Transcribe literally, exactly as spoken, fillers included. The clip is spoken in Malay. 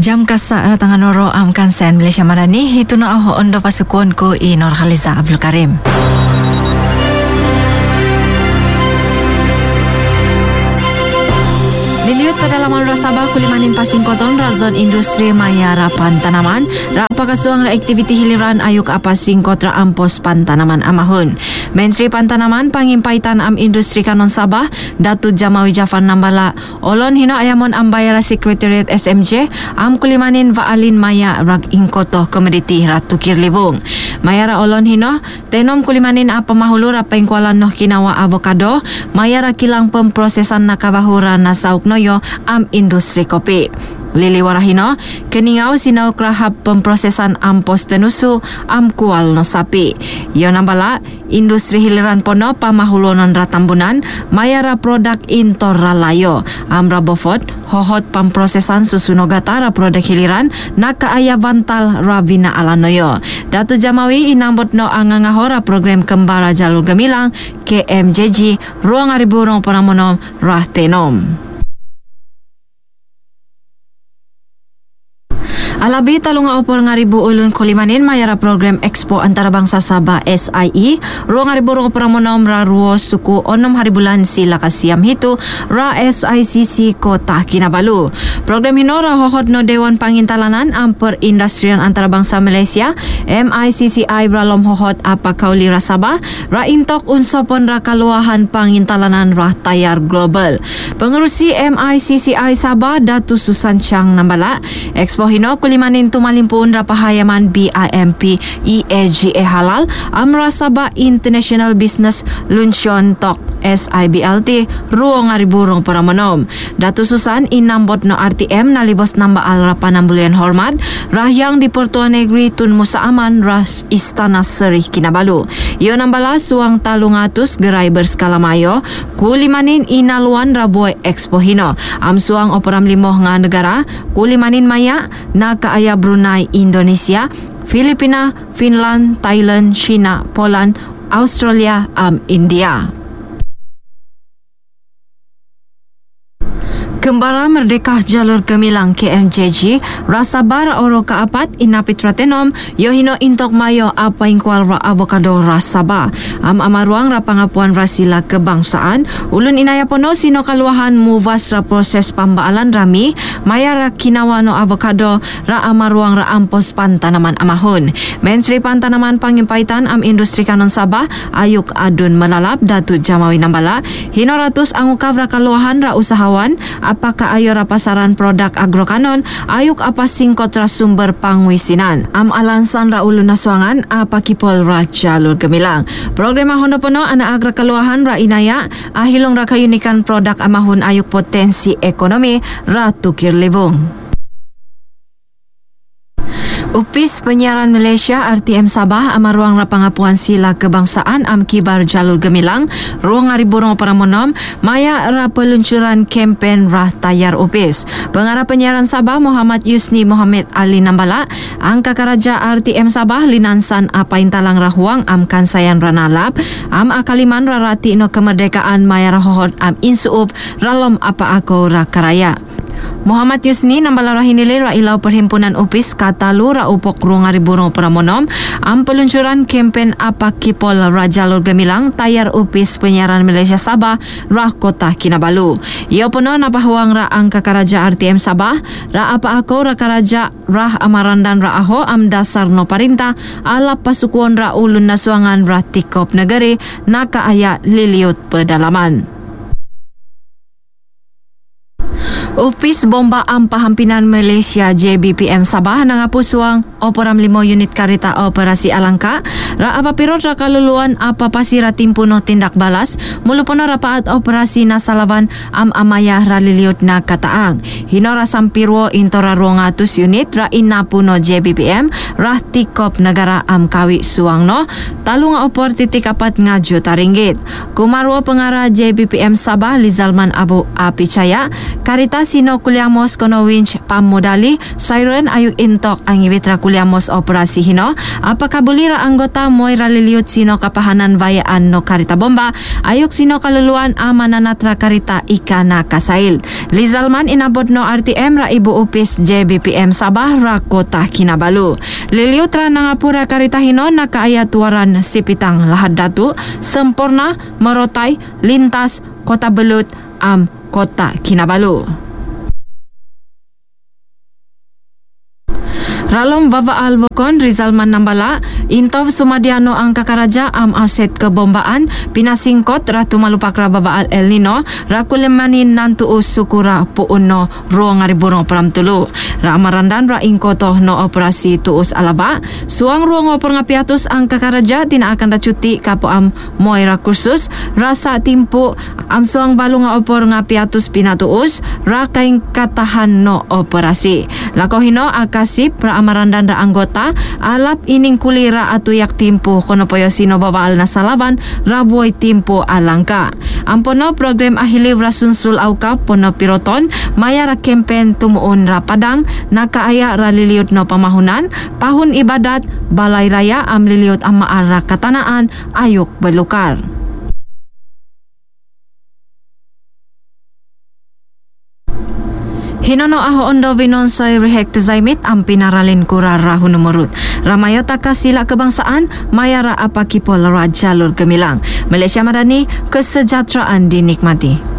Jam kasak ratangan noro am kansen Malaysia Madani hitu no aho ondo pasukuan ko i Nur Khaliza Abdul Karim. Liliut pedalaman Rasabah kulimanin pasing koton razon industri maya rapan tanaman ra pakasuang ra aktiviti hiliran ayuk apa singkot ra ampos pantanaman amahun. Menteri Pantanaman Pangimpaitan am industri kanon Sabah Datuk Jamawi Jafar Nambala olon hino ayamon ambayara Sekretariat S M J am kulimanin vaalin maya rag ingkoto komoditi ratu kirlibung. Maya ra olon hino tenom kulimanin apa mahulu ra pengkualan noh kinawa avocado maya ra kilang pemprosesan nakabahura na sauk noyo am industri kopi. Lili warahino keningau sinau krahap pemprosesan ampos tenusu am kual no sapi. Yo nambala industri hiliran pono pamahulonan ratambunan mayara produk intor ralayo am rabofot hohot pemprosesan susu nogatara produk hiliran naka aya bantal ravina alanoyo. Datu Jamawi inambot no angangahora program kembara jalur gemilang K M J G ruang ariburong panamonom rahtenom. Alabi talunga opor ngaribu ulun kulimanin mayara program Expo Antarabangsa Sabah S I E ruang ngaribu rong operamonom ra ruo suku onom hari bulan sila kasiam hitu ra S I C C Kota Kinabalu. Program hino ra hohod no Dewan Pangintalanan Amper Industrian Antarabangsa Malaysia M I C C I bralom hohod apa kauli ra Sabah ra intok unsopon ra kaluahan pangintalanan ra tayar global. Pengerusi M I C C I Sabah Datu Susan Chang Nambala Expo hino kulimanin tumalimpun rapahayaman B I M P E A G A halal amra Sabah International Business Luncheon Talk S I B L T ruang ariburong paramonom. Datu Susan inambot no R T M nalibos namba al rapanam bulian hormat rahyang di Porto Negri Tun Musa Aman ras Istana Serih Kinabalu. Iyo nambala suang talungatus gerai berskala mayo kulimanin inaluan raboy Expo hino am suang operam limoh nga negara kulimanin maya na kaaya Brunei, Indonesia, Filipina, Finland, Thailand, China, Poland, Australia, am India. Kembara Merdeka Jalur Gemilang K M J G Rasabar oro kaapat inapit ratenom yohino intok mayo apa ingkwal ra avocado Rasaba am amaruang ra pangapuan rasila kebangsaan ulun inaya pono sino kaluahan muvas ra proses pambaalan rami maya ra kinawano avocado ra amaruang ra ampos pantanaman amahun. Menteri Pantanaman Pangimpaitan am industri kanon Sabah Ayuk Adun Melalap Datuk Jamawi Nambala hino ratus angukav ra kaluahan ra usahawan apakah ayo ra pasaran produk agrokanon ayuk apa singkot ra sumber pangwisinan am alansan ra ulun naswangan apa kipol ra jalur gemilang. Program ahono pono ana agra kaluahan ra inaya ahilong ra kayunikan produk amahun ayuk potensi ekonomi ra tukir libung. Upis Penyiaran Malaysia R T M Sabah amaruang ra pangapuan sila kebangsaan am kibar jalur gemilang ruang ariburong paramonom maya ra peluncuran kempen rah tayar upis. Pengarah Penyiaran Sabah Muhammad Yusni Muhammad Ali Nambala angka karaja R T M Sabah linansan apa intalang rahuang am kansayan ranalap am akaliman rarati no kemerdekaan maya rahohod am insuup ralom apa ako ra karaya. Muhammad Yusni Nambala rahinili ra ilaw perhimpunan upis katalu ra upok ruang ariburong paramonom am peluncuran kempen apa kipol ra jalur gemilang tayar upis Penyiaran Malaysia Sabah ra Kota Kinabalu. Iyo pono napahuang ra angka karaja R T M Sabah ra apa ako ra karaja ra amarandan ra aho am dasar no parinta ala pasukuan ra ulun nasuangan ra tikop negeri naka aya liliut pedalaman. Upis Bomba Am Pahampinan Malaysia J B P M Sabah nangapusuang operam limo unit karita operasi alangka ra apa pirot ra kaluluan apa pasira timpuno tindak balas mulupono ra paat operasi nasalaban am amaya ra liliut na kataang hino ra sampirwo intora rongatus unit ra inapuno J B P M ra tikop negara am kawi suangno talunga opor titik apat nga juta ringgit. Kumarwo pengarah J B P M Sabah Lizalman Abu Apicaya karita sino kuliamos kono winch pamodali siren ayuk intok ang iwitra kuliah kuliamos operasi hino. Apakah bulira anggota moy raliliut sino kapahanan vayaan no karita bomba ayok sino kaluluan amananatra karita ikana kasail. Lizalman inabot no R T M ra Ibu Upis J B P M Sabah ra Kota Kinabalu. Liliut ra nangapura karita hino nakaayat waran sipitang lahad datu sempurna merotai lintas Kota Belut am Kota Kinabalu. Ralom Baba Alvokon Rizalman Nambala Intov Sumadiano ang kakaraja am aset kebombaan pinasingkot ratu malupakra Baba Al El Nino rakulemanin nantuus sukura puuno ruang ariburong pramtulu ra amarandan ra ingkotoh no operasi tuus alaba suang ruang opor ngapiatus ang kakaraja tina akan dacuti kapo am moira kursus rasa timpu am suang balu nga opor ngapiatus pinatuus ra kaing katahan no operasi lakohino akasip ra amarandan ra anggota alap ining kulira atuyak timpo kono poyo sino babaal na salaban raboy timpo alangka. Ampono program ahiliw rasunsul auka pono piroton maya ra kempen tumuon ra padang nakaaya ra liliut no pamahunan pahun ibadat balay raya am liliut ang maara katanaan ayok belukar. Hinono aho ondo binonsoy rehek tezaimit ang pinaralin kura rahu numurut. Ramayota kasila kebangsaan mayara apakipol ra jalur gemilang. Malaysia Madani, kesejahteraan dinikmati.